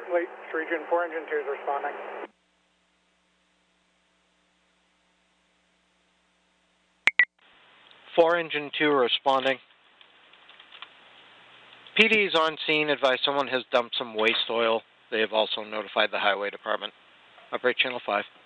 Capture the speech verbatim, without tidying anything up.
late region, four engine two is responding. four engine two responding. P D is on scene. Advise someone has dumped some waste oil. They have also notified the highway department. Operate channel five.